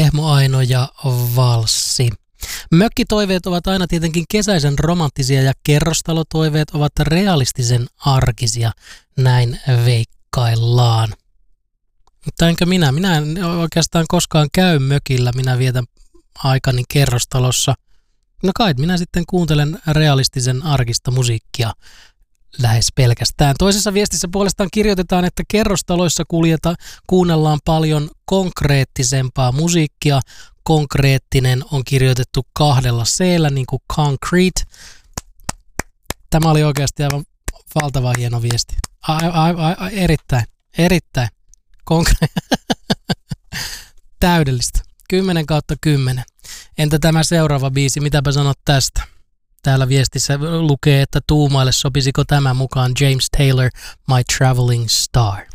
Kehmo Aino ja valssi. Mökkitoiveet ovat aina tietenkin kesäisen romanttisia ja kerrostalotoiveet ovat realistisen arkisia, näin veikkaillaan. Mutta enkä minä en oikeastaan koskaan käy mökillä, minä vietän aikani kerrostalossa. No kai minä sitten kuuntelen realistisen arkista musiikkia lähes pelkästään. Toisessa viestissä puolestaan kirjoitetaan, että kerrostaloissa kuunnellaan paljon konkreettisempaa musiikkia. Konkreettinen on kirjoitettu 2 C:llä, niin kuin concrete. Tämä oli oikeasti aivan valtava hieno viesti. Erittäin. Täydellistä. 10/10. Entä tämä seuraava biisi, mitäpä sanot tästä? Täällä viestissä lukee, että tuumaille sopisiko tämä mukaan James Taylor, My Traveling Star.